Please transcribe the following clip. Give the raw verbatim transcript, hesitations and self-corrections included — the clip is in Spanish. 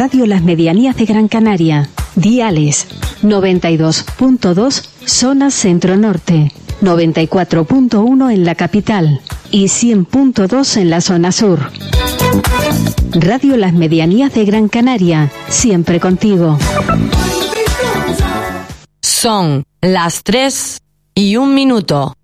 Radio Las Medianías de Gran Canaria. Diales noventa y dos punto dos zona centro-norte, noventa y cuatro punto uno en la capital y cien punto dos en la zona sur. Radio Las Medianías de Gran Canaria, siempre contigo. Son las tres y un minuto.